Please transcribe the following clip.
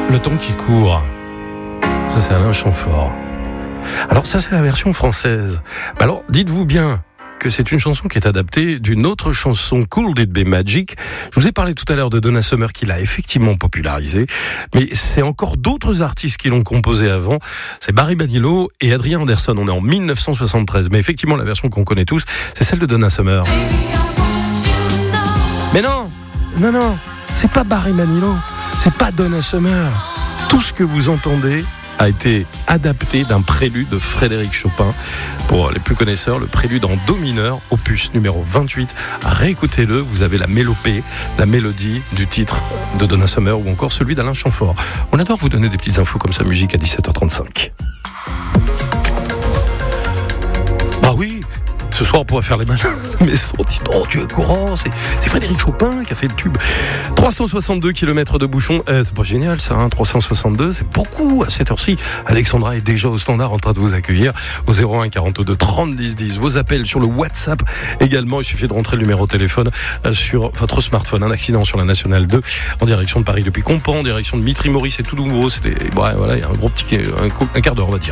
Le temps qui court. Ça, c'est Alain Chamfort. Alors ça, c'est la version française. Alors, dites-vous bien que c'est une chanson qui est adaptée d'une autre chanson, Could It Be Magic. Je vous ai parlé tout à l'heure de Donna Summer qui l'a effectivement popularisée, mais c'est encore d'autres artistes qui l'ont composée avant. C'est Barry Manilow et Adrian Anderson. On est en 1973, mais effectivement la version qu'on connaît tous, c'est celle de Donna Summer. Mais non, c'est pas Barry Manilow, c'est pas Donna Summer. Tout ce que vous entendez a été adapté d'un prélude de Frédéric Chopin. Pour les plus connaisseurs, le prélude en do mineur, opus numéro 28. Réécoutez-le, vous avez la mélopée, la mélodie du titre de Donna Summer ou encore celui d'Alain Chamfort. On adore vous donner des petites infos comme ça, musique à 17h35. Bah oui, ce soir on pourrait faire les malins, mais son titre, oh tu es courant, c'est Frédéric Chopin qui a fait le tube. 362 km de bouchon, c'est pas génial ça, 362, c'est beaucoup à cette heure-ci. Alexandra est déjà au standard en train de vous accueillir au 01 42 30 10 10. Vos appels sur le WhatsApp également, il suffit de rentrer le numéro de téléphone sur votre smartphone. Un accident sur la Nationale 2 en direction de Paris depuis Compan, en direction de Mitry-Mory, c'est tout nouveau, voilà, il y a un gros petit un quart d'heure on va dire.